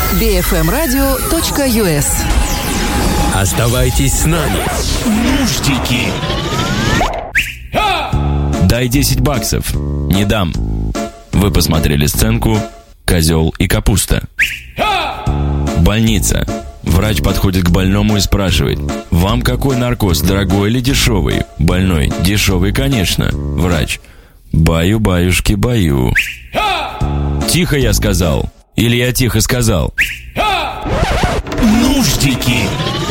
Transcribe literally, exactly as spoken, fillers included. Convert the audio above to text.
би эф эм радио точка ю эс. Оставайтесь с нами. Нуждики. Дай десять баксов. Не дам. Вы посмотрели сценку «Козел и капуста». Больница. Врач подходит к больному и спрашивает: «Вам какой наркоз, дорогой или дешевый?» Больной: «Дешевый, конечно». Врач: «Баю-баюшки, баю». «Тихо, я сказал. Или я тихо сказал?» Нуждики.